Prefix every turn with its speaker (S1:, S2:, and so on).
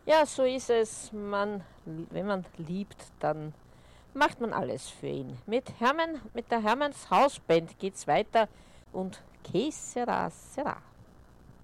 S1: Ja, so ist es. Wenn man liebt, dann macht man alles für ihn. Mit der Hermanns Hausband geht's weiter und Que sera, sera.